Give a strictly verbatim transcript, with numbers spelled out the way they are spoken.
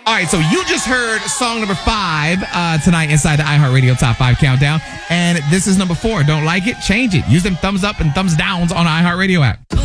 All right, so you just heard song number five uh, tonight inside the iHeartRadio Top five Countdown. And this is number four. Don't like it? Change it. Use them thumbs up and thumbs downs on the iHeartRadio app.